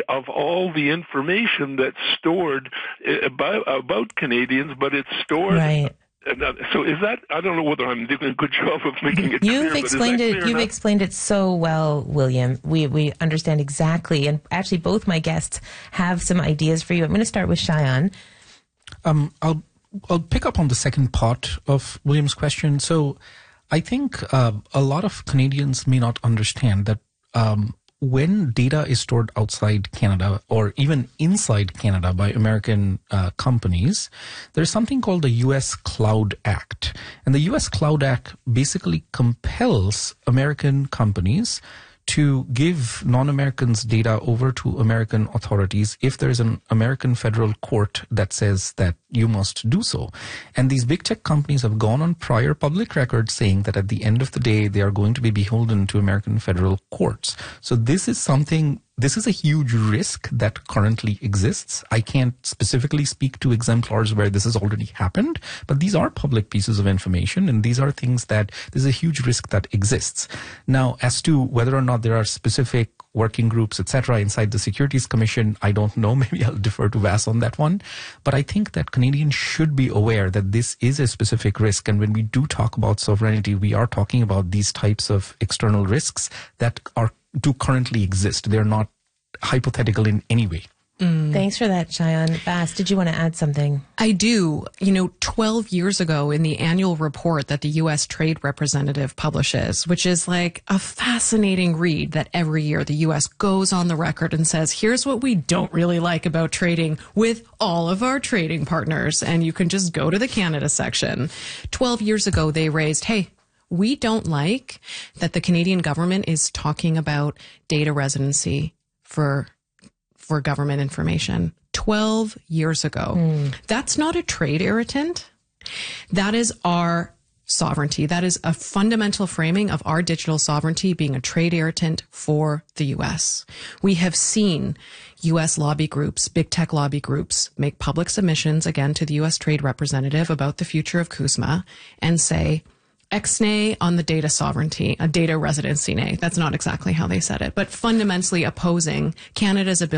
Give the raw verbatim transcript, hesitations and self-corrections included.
of all the information that's stored about, about Canadians, but it's stored. Right. So is that, I don't know whether I'm doing a good job of making it you've clear. Explained it, you've enough? explained it so well, William. We we understand exactly. And actually, both my guests have some ideas for you. I'm going to start with Shayan. Um, I'll, I'll pick up on the second part of William's question. So I think uh, a lot of Canadians may not understand that um, when data is stored outside Canada or even inside Canada by American uh, companies, there's something called the U S Cloud Act. And the U S Cloud Act basically compels American companies to give non-Americans data over to American authorities if there's an American federal court that says that you must do so. And these big tech companies have gone on prior public record saying that at the end of the day, they are going to be beholden to American federal courts. So this is something, this is a huge risk that currently exists. I can't specifically speak to exemplars where this has already happened, but these are public pieces of information, and these are things that there's a huge risk that exists. Now, as to whether or not there are specific working groups, et cetera, inside the Securities Commission, I don't know. Maybe I'll defer to Vas on that one. But I think that Canadians should be aware that this is a specific risk. And when we do talk about sovereignty, we are talking about these types of external risks that are do currently exist. They're not hypothetical in any way. Mm. Thanks for that, Shayan. Vas, did you want to add something? I do. You know, twelve years ago in the annual report that the U S Trade Representative publishes, which is like a fascinating read that every year the U S goes on the record and says, here's what we don't really like about trading with all of our trading partners. And you can just go to the Canada section. twelve years ago, they raised, hey, we don't like that the Canadian government is talking about data residency for for government information. twelve years ago. Mm. That's not a trade irritant. That is our sovereignty. That is a fundamental framing of our digital sovereignty being a trade irritant for the U S. We have seen U S lobby groups, big tech lobby groups, make public submissions, again, to the U S Trade Representative about the future of CUSMA and say, Ex-nay on the data sovereignty, a data residency nay. That's not exactly how they said it, but fundamentally opposing Canada's ability